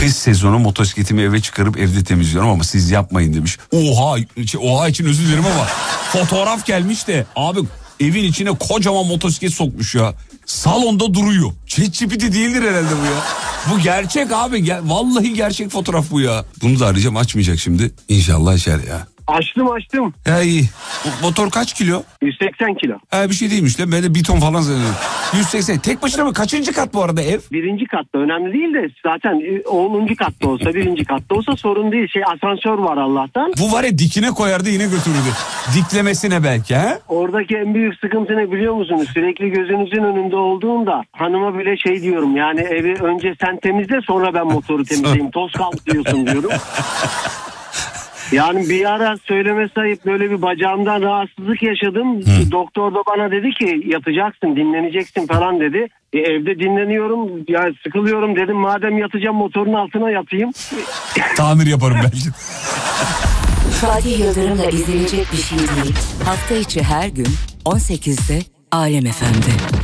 Kış sezonu motosikletimi eve çıkarıp evde temizliyorum ama siz yapmayın demiş. Oha için özür dilerim ama fotoğraf gelmiş de abi evin içine kocaman motosiklet sokmuş ya. Salonda duruyor. ChatGPT değildir herhalde bu ya. Bu gerçek abi. Vallahi gerçek fotoğraf bu ya. Bunu da arayacağım, açmayacak şimdi. İnşallah açar ya. Açtım. Ya iyi. Motor kaç kilo? 180 kilo. Bir şey değilmiş lan. Ben de 1 ton falan sanıyorum. 180. Tek başına mı? Kaçıncı kat bu arada ev? 1. katta, önemli değil de zaten 10. katta olsa 1. katta olsa sorun değil. Asansör var Allah'tan. Bu var ya, dikine koyardı yine götürürdü. Diklemesine belki ha? Oradaki en büyük sıkıntı ne biliyor musunuz? Sürekli gözünüzün önünde olduğunda hanıma bile diyorum. Yani evi önce sen temizle, sonra ben motoru temizleyeyim. Toz kaldı diyorsun diyorum. Yani bir ara söylemesi ayıp, böyle bir bacağımdan rahatsızlık yaşadım. Doktor da bana dedi ki yatacaksın, dinleneceksin falan dedi. Evde dinleniyorum, yani sıkılıyorum dedim. Madem yatacağım, motorun altına yatayım. Tamir yaparım belki. Fatih Yıldırım'la izlenecek bir şey değil. Hafta içi her gün 18'de Alem FM'de.